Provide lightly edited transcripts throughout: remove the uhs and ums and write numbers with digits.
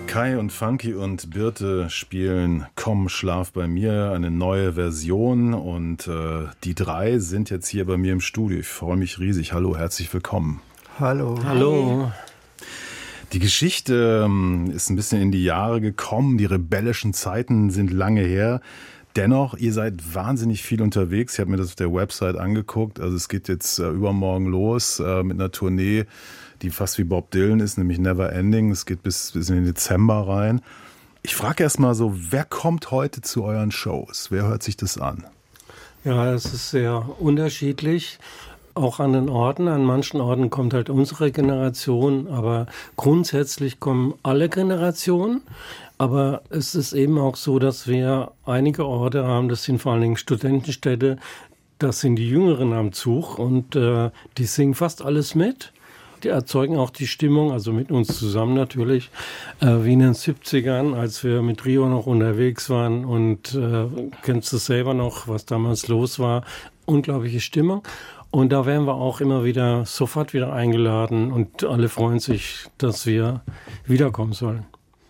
Kai und Funky und Birte spielen Komm, schlaf bei mir, eine neue Version, und die drei sind jetzt hier bei mir im Studio. Ich freue mich riesig. Hallo, herzlich willkommen. Hallo. Hallo. Die Geschichte ist ein bisschen in die Jahre gekommen. Die rebellischen Zeiten sind lange her. Dennoch, ihr seid wahnsinnig viel unterwegs. Ich habe mir das auf der Website angeguckt. Also es geht jetzt übermorgen los mit einer Tournee, die fast wie Bob Dylan ist, nämlich Never Ending. Es geht bis in den Dezember rein. Ich frage erst mal so, wer kommt heute zu euren Shows? Wer hört sich das an? Ja, es ist sehr unterschiedlich. Auch an den Orten. An manchen Orten kommt halt unsere Generation, aber grundsätzlich kommen alle Generationen. Aber es ist eben auch so, dass wir einige Orte haben, das sind vor allen Dingen Studentenstädte, das sind die Jüngeren am Zug und die singen fast alles mit. Die erzeugen auch die Stimmung, also mit uns zusammen natürlich, wie in den 70ern, als wir mit Rio noch unterwegs waren und kennst du selber noch, was damals los war, unglaubliche Stimmung. Und da werden wir auch immer wieder sofort wieder eingeladen und alle freuen sich, dass wir wiederkommen sollen.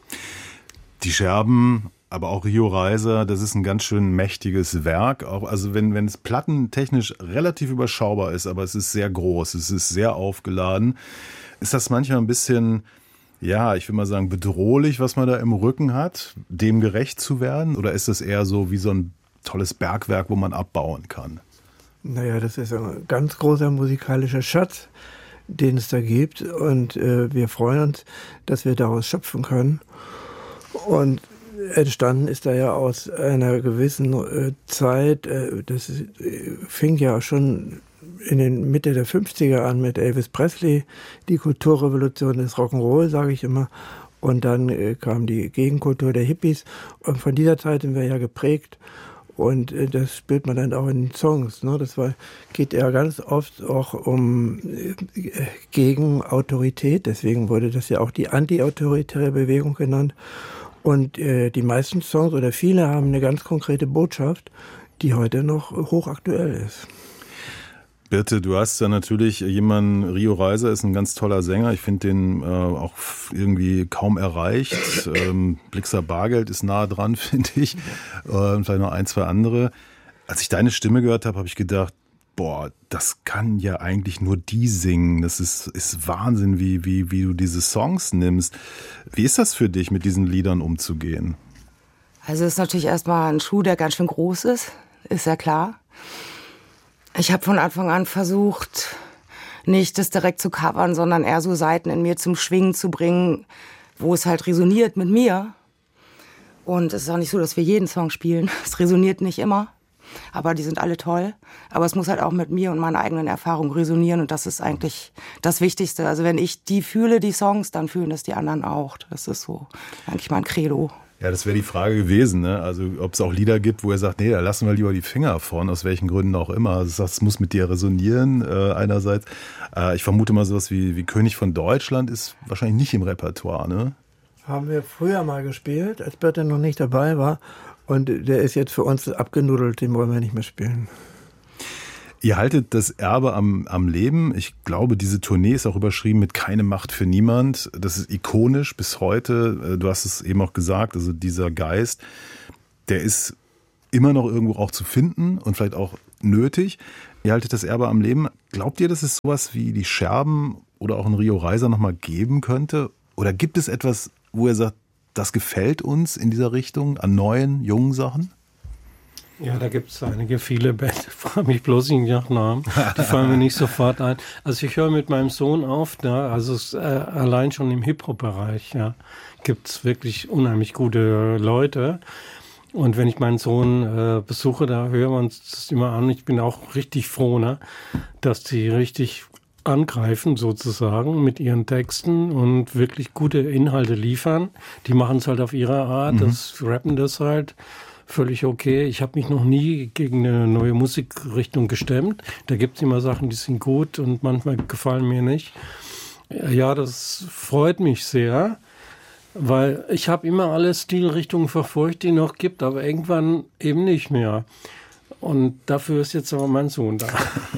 Die Scherben, aber auch Rio Reiser, das ist ein ganz schön mächtiges Werk. Auch, also wenn es plattentechnisch relativ überschaubar ist, aber es ist sehr groß, es ist sehr aufgeladen, ist das manchmal ein bisschen, ja, ich will mal sagen, bedrohlich, was man da im Rücken hat, dem gerecht zu werden? Oder ist das eher so wie so ein tolles Bergwerk, wo man abbauen kann? Naja, das ist ein ganz großer musikalischer Schatz, den es da gibt. Und wir freuen uns, dass wir daraus schöpfen können. Und entstanden ist da ja aus einer gewissen Zeit, das fing ja schon in den Mitte der 50er an mit Elvis Presley, die Kulturrevolution des Rock'n'Roll, sage ich immer. Und dann kam die Gegenkultur der Hippies. Und von dieser Zeit sind wir ja geprägt. Und das spürt man dann auch in den Songs. Ne? Geht ja ganz oft auch um gegen Autorität. Deswegen wurde das ja auch die anti-autoritäre Bewegung genannt. Und die meisten Songs oder viele haben eine ganz konkrete Botschaft, die heute noch hochaktuell ist. Birte, du hast da natürlich jemanden, Rio Reiser ist ein ganz toller Sänger. Ich finde den auch irgendwie kaum erreicht. Blixer Bargeld ist nah dran, finde ich. Und vielleicht noch ein, zwei andere. Als ich deine Stimme gehört habe, habe ich gedacht, boah, das kann ja eigentlich nur die singen. Das ist Wahnsinn, wie du diese Songs nimmst. Wie ist das für dich, mit diesen Liedern umzugehen? Also es ist natürlich erstmal ein Schuh, der ganz schön groß ist ja klar. Ich habe von Anfang an versucht, nicht das direkt zu covern, sondern eher so Seiten in mir zum Schwingen zu bringen, wo es halt resoniert mit mir. Und es ist auch nicht so, dass wir jeden Song spielen. Es resoniert nicht immer, aber die sind alle toll. Aber es muss halt auch mit mir und meiner eigenen Erfahrung resonieren und das ist eigentlich das Wichtigste. Also wenn ich die fühle, die Songs, dann fühlen das die anderen auch. Das ist so eigentlich mein Credo. Ja, das wäre die Frage gewesen, ne? Also ob es auch Lieder gibt, wo er sagt, nee, da lassen wir lieber die Finger von, aus welchen Gründen auch immer. Also das muss mit dir resonieren einerseits. Ich vermute mal sowas wie König von Deutschland ist wahrscheinlich nicht im Repertoire, ne? Haben wir früher mal gespielt, als Birte noch nicht dabei war. Und der ist jetzt für uns abgenudelt, den wollen wir nicht mehr spielen. Ihr haltet das Erbe am Leben. Ich glaube, diese Tournee ist auch überschrieben mit Keine Macht für niemand. Das ist ikonisch bis heute. Du hast es eben auch gesagt, also dieser Geist, der ist immer noch irgendwo auch zu finden und vielleicht auch nötig. Ihr haltet das Erbe am Leben. Glaubt ihr, dass es sowas wie die Scherben oder auch ein Rio Reiser nochmal geben könnte? Oder gibt es etwas, wo ihr sagt, das gefällt uns in dieser Richtung an neuen, jungen Sachen? Ja, da gibt es viele Bands. Ich frage mich bloß nicht nach Namen. Die fallen mir nicht sofort ein. Also ich höre mit meinem Sohn auf, ja, also allein schon im Hip-Hop-Bereich ja, gibt es wirklich unheimlich gute Leute. Und wenn ich meinen Sohn besuche, da hören wir uns das immer an. Ich bin auch richtig froh, ne, dass die richtig angreifen sozusagen mit ihren Texten und wirklich gute Inhalte liefern. Die machen es halt auf ihre Art, rappen das halt. Völlig okay. Ich habe mich noch nie gegen eine neue Musikrichtung gestemmt. Da gibt es immer Sachen, die sind gut und manchmal gefallen mir nicht. Ja, das freut mich sehr, weil ich habe immer alle Stilrichtungen verfolgt, die es noch gibt, aber irgendwann eben nicht mehr. Und dafür ist jetzt aber mein Sohn da.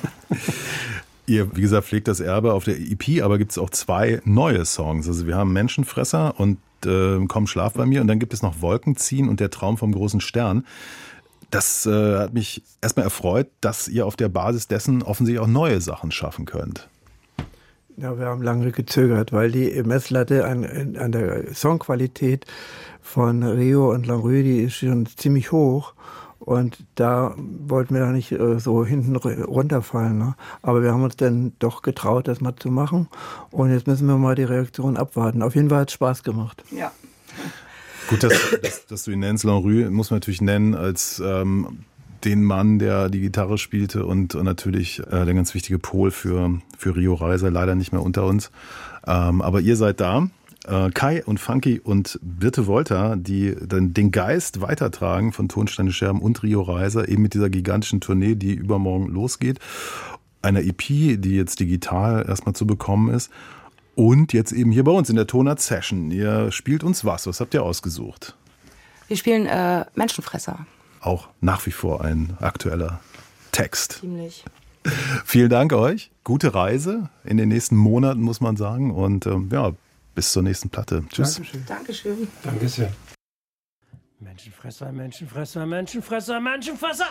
Ihr, wie gesagt, pflegt das Erbe auf der EP, aber gibt es auch 2 neue Songs. Also wir haben Menschenfresser und Komm, schlaf bei mir. Und dann gibt es noch Wolkenziehen und der Traum vom großen Stern. Das hat mich erstmal erfreut, dass ihr auf der Basis dessen offensichtlich auch neue Sachen schaffen könnt. Ja, wir haben lange gezögert, weil die Messlatte an der Songqualität von Rio und Lanrue, die ist schon ziemlich hoch. Und da wollten wir da nicht so hinten runterfallen. Ne? Aber wir haben uns dann doch getraut, das mal zu machen. Und jetzt müssen wir mal die Reaktion abwarten. Auf jeden Fall hat es Spaß gemacht. Ja. Gut, dass du ihn nennst. Lanrue muss man natürlich nennen als den Mann, der die Gitarre spielte und natürlich der ganz wichtige Pol für Rio Reiser, leider nicht mehr unter uns. Aber ihr seid da. Kai und Funky und Birte Wolter, die dann den Geist weitertragen von Tonsteine Scherben und Rio Reiser, eben mit dieser gigantischen Tournee, die übermorgen losgeht. Einer EP, die jetzt digital erstmal zu bekommen ist. Und jetzt eben hier bei uns in der Tonart Session. Ihr spielt uns was? Was habt ihr ausgesucht? Wir spielen Menschenfresser. Auch nach wie vor ein aktueller Text. Ziemlich. Vielen Dank euch. Gute Reise in den nächsten Monaten, muss man sagen. Und bis zur nächsten Platte. Tschüss. Dankeschön. Danke sehr. Menschenfresser, Menschenfresser, Menschenfresser, Menschenfresser!